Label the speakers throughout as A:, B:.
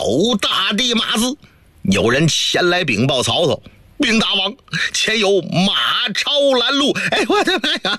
A: 大地马字，有人前来禀报曹操，禀大王，前有马超拦路。哎，我的妈呀！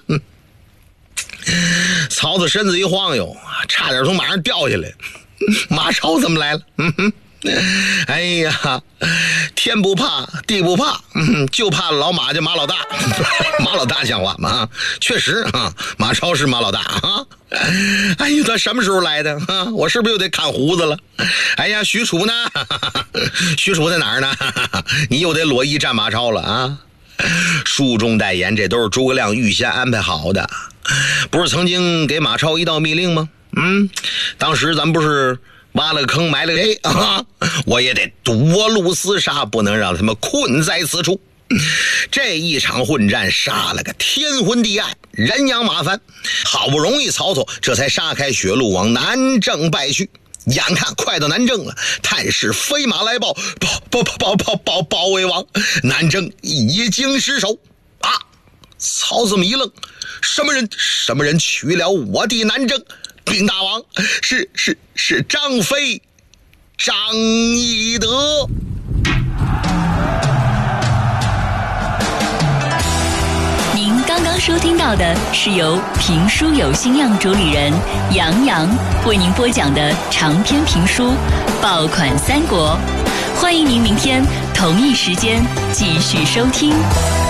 A: 曹操身子一晃悠，差点从马上掉下来。马超怎么来了？哎呀，天不怕地不怕，就怕老马家马老大。马老大像话吗？确实啊，马超是马老大啊。哎呀，他什么时候来的啊？我是不是又得砍胡子了？哎呀，许褚呢？许褚在哪儿呢？你又得裸衣战马超了啊！书中代言，这都是诸葛亮预先安排好的。不是曾经给马超一道密令吗？当时咱们不是挖了个坑埋了个黑啊，我也得夺路厮杀，不能让他们困在此处。这一场混战杀了个天昏地暗，人仰马翻，好不容易曹操这才杀开血路往南郑败去。眼看快到南郑了，探视飞马来报魏王，南郑已经失守啊！曹操一愣，什么人取了我地南郑？禀大王，是张飞、张翼德。
B: 您刚刚收听到的是由评书有心酿主理人杨洋为您播讲的长篇评书《爆款三国》，欢迎您明天同一时间继续收听。